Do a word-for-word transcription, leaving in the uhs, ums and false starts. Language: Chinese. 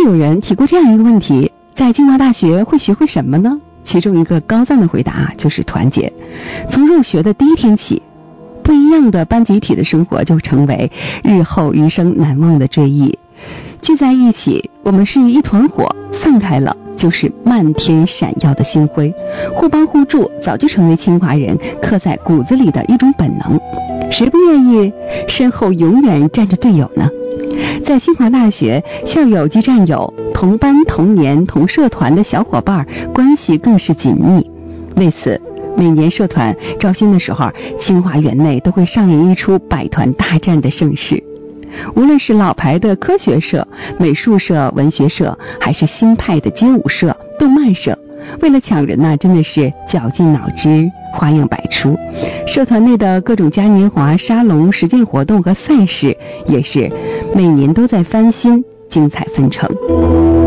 有人提过这样一个问题，在清华大学会学会什么呢？其中一个高赞的回答就是团结。从入学的第一天起，不一样的班集体的生活就成为日后余生难忘的追忆。聚在一起，我们是一团火，散开了就是漫天闪耀的星辉。互帮互助早就成为清华人刻在骨子里的一种本能，谁不愿意身后永远站着队友呢？在清华大学，校友及战友、同班同年同社团的小伙伴关系更是紧密。为此，每年社团招新的时候，清华园内都会上演一出百团大战的盛事。无论是老牌的科学社、美术社、文学社，还是新派的街舞社、动漫社，为了抢人呢，真的是绞尽脑汁，花样百出。社团内的各种嘉年华、沙龙、实践活动和赛事，也是每年都在翻新，精彩纷呈。